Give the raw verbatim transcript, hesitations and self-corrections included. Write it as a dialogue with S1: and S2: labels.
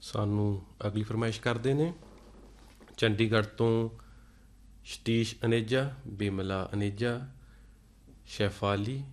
S1: ਸਾਨੂੰ ਅਗਲੀ ਫਰਮਾਇਸ਼ ਕਰਦੇ ਨੇ ਚੰਡੀਗੜ੍ਹ ਤੋਂ ਸਤੀਸ਼ ਅਨੇਜਾ, ਬਿਮਲਾ ਅਨੇਜਾ, ਸ਼ੈਫਾਲੀ,